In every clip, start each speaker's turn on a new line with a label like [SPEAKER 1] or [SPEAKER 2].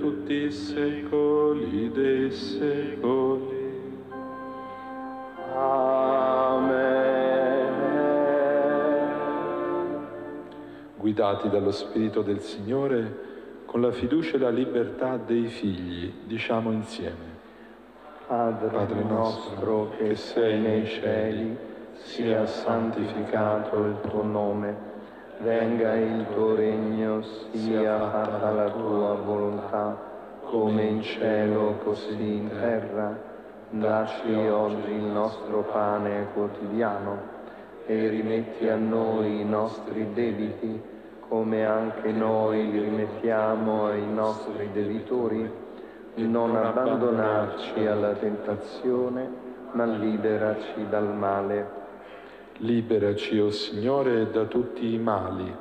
[SPEAKER 1] tutti i secoli dei secoli.
[SPEAKER 2] Amen.
[SPEAKER 1] Guidati dallo Spirito del Signore, con la fiducia e la libertà dei figli, diciamo insieme:
[SPEAKER 2] Padre nostro che sei nei cieli, sia santificato il tuo nome, venga il tuo regno, sia fatta la tua volontà, come in cielo così in terra. Dacci oggi il nostro pane quotidiano e rimetti a noi i nostri debiti, come anche noi li rimettiamo ai nostri debitori. Non abbandonarci alla tentazione, ma liberaci dal male.
[SPEAKER 1] Liberaci, o Signore, da tutti i mali.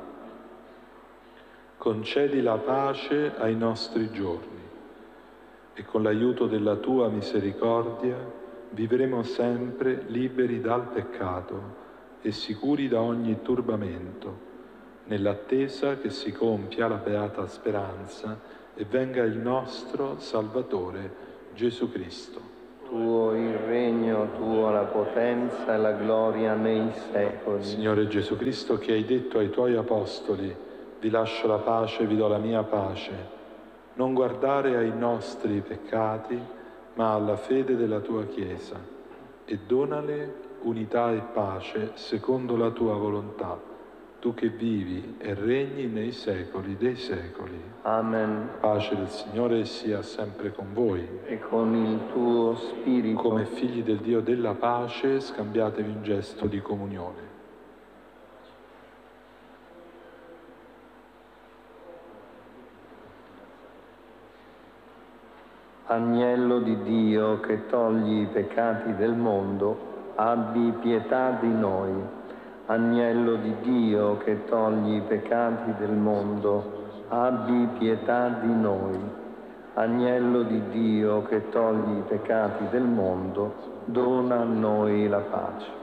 [SPEAKER 1] Concedi la pace ai nostri giorni e con l'aiuto della tua misericordia vivremo sempre liberi dal peccato e sicuri da ogni turbamento, nell'attesa che si compia la beata speranza e venga il nostro Salvatore Gesù Cristo.
[SPEAKER 2] Tuo il regno, tua la potenza e la gloria nei secoli.
[SPEAKER 1] Signore Gesù Cristo, che hai detto ai tuoi apostoli: vi lascio la pace, vi do la mia pace, non guardare ai nostri peccati, ma alla fede della tua Chiesa, e donale unità e pace secondo la tua volontà, tu che vivi e regni nei secoli dei secoli.
[SPEAKER 2] Amen.
[SPEAKER 1] La pace del Signore sia sempre con voi.
[SPEAKER 2] E con il tuo spirito.
[SPEAKER 1] Come figli del Dio della pace, scambiatevi un gesto di comunione.
[SPEAKER 2] Agnello di Dio che togli i peccati del mondo, abbi pietà di noi. Agnello di Dio che togli i peccati del mondo, abbi pietà di noi. Agnello di Dio che togli i peccati del mondo, dona a noi la pace.